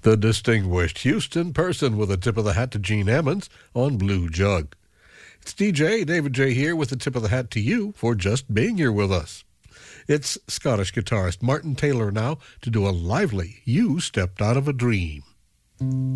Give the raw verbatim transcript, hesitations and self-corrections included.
The distinguished Houston person with a tip of the hat to Gene Ammons on Blue Jug. It's D J David J here with a tip of the hat to you for just being here with us. It's Scottish guitarist Martin Taylor now to do a lively You Stepped Out of a Dream.